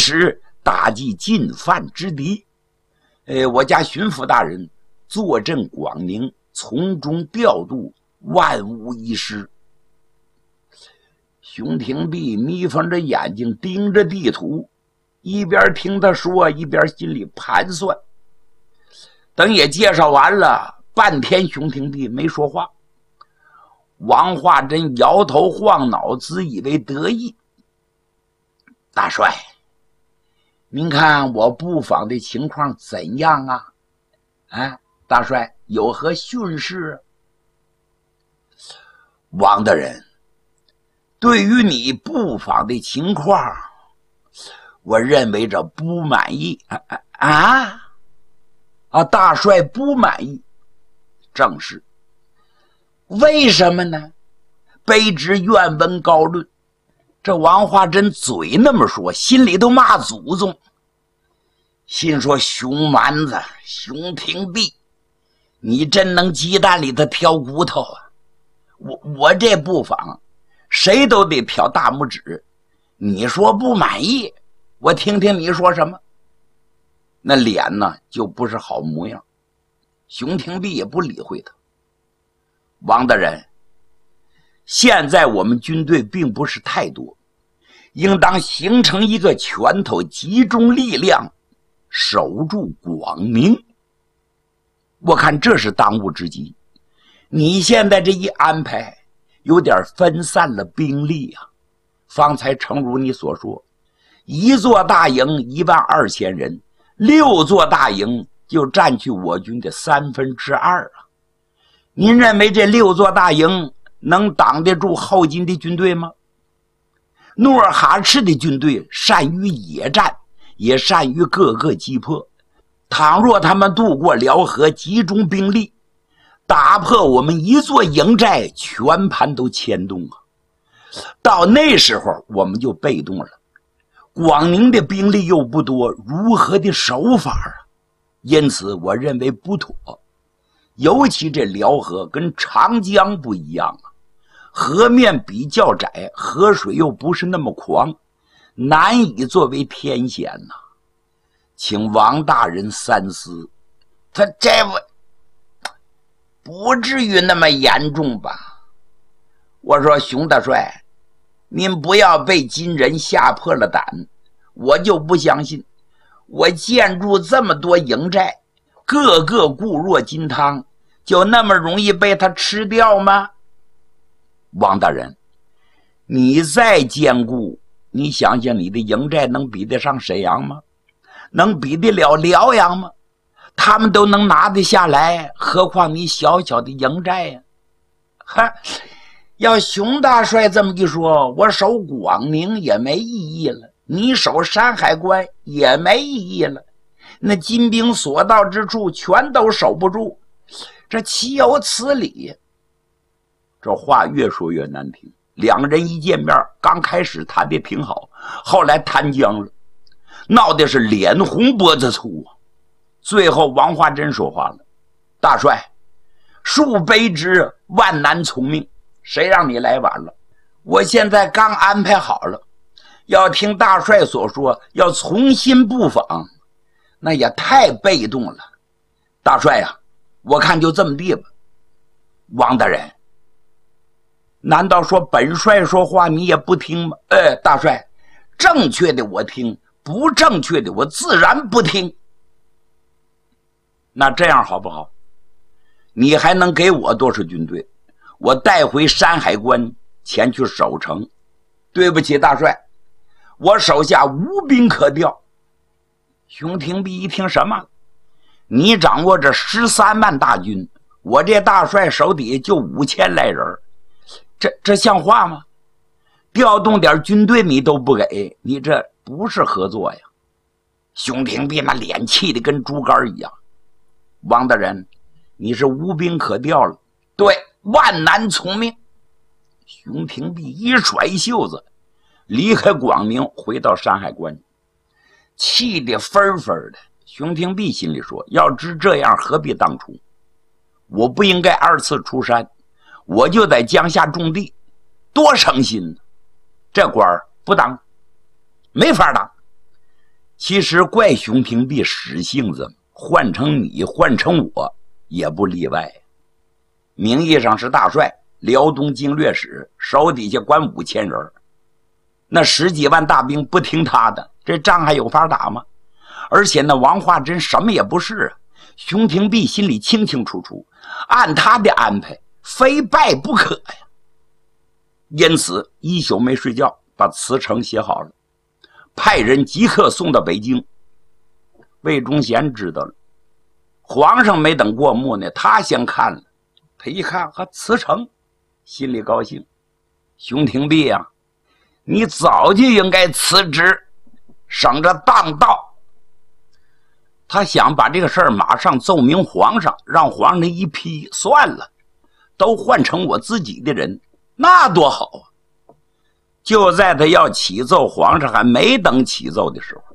时打击进犯之敌。我家巡抚大人坐镇广宁，从中调度，万无一失。熊廷弼眯缝着眼睛盯着地图，一边听他说，一边心里盘算。等也介绍完了，半天熊廷弼没说话。王化贞摇头晃脑，自以为得意。大帅，您看我布防的情况怎样啊？大帅有何训示？王大人，对于你布防的情况，我认为这不满意。大帅不满意，正是。为什么呢？卑职愿闻高论。这王化贞嘴那么说，心里都骂祖宗，心说熊蛮子熊廷弼，你真能鸡蛋里头挑骨头啊！我这布防谁都得挑大拇指，你说不满意，我听听你说什么。那脸呢就不是好模样。熊廷弼也不理会他。王大人，现在我们军队并不是太多，应当形成一个拳头集中力量，守住广宁。我看这是当务之急。你现在这一安排，有点分散了兵力啊。方才诚如你所说，一座大营12000人，6座大营就占据我军的2/3啊。您认为这6座大营能挡得住后金的军队吗？努尔哈赤的军队善于野战，也善于各个击破。倘若他们渡过辽河，集中兵力，打破我们一座营寨，全盘都牵动啊！到那时候我们就被动了。广宁的兵力又不多，如何的守法啊？因此我认为不妥。尤其这辽河跟长江不一样啊，河面比较窄，河水又不是那么狂，难以作为天险呐。请王大人三思。他这不至于那么严重吧？我说熊大帅，您不要被金人吓破了胆，我就不相信。我建筑这么多营寨，个个固若金汤，就那么容易被他吃掉吗？王大人，你再坚固，你想想你的营寨能比得上沈阳吗？能比得了辽阳吗？他们都能拿得下来，何况你小小的营寨呀？要熊大帅这么一说，我守广宁也没意义了，你守山海关也没意义了，那金兵所到之处全都守不住，这岂有此理？这话越说越难听。两个人一见面，刚开始谈得挺好，后来谈僵了，闹的是脸红脖子粗啊。最后王化贞说话了：大帅，恕卑职万难从命，谁让你来晚了？我现在刚安排好了，要听大帅所说，要重新布防，那也太被动了。大帅呀，我看就这么地吧。王大人，难道说本帅说话你也不听吗？大帅，正确的我听，不正确的我自然不听。那这样好不好？你还能给我多少军队？我带回山海关前去守城。对不起大帅，我手下无兵可调。熊廷弼一听什么？你掌握着13万大军，我这大帅手底就5000来人，这像话吗？调动点军队你都不给，你这不是合作呀？熊廷弼那脸气得跟猪肝一样。王大人，你是无兵可调了。对，万难从命。熊廷弼一甩袖子，离开广宁，回到山海关，气得分分的。熊廷弼心里说，要知这样何必当初，我不应该2次出山，我就在江夏种地，多省心呢。这官不当，没法当。 其实怪熊廷弼使性子，换成你换成我也不例外。名义上是大帅，辽东经略使，手底下管5000人，那10几万大兵不听他的，这仗还有法打吗？而且那王化贞什么也不是啊，熊廷弼心里清清楚楚，按他的安排非败不可呀。因此一宿没睡觉，把辞呈写好了，派人即刻送到北京。魏忠贤知道了，皇上没等过目呢，他先看了，他一看和辞呈，心里高兴。熊廷弼啊，你早就应该辞职，省着当道。他想把这个事儿马上奏明皇上，让皇上一批，算了，都换成我自己的人，那多好啊！就在他要启奏皇上还没等启奏的时候，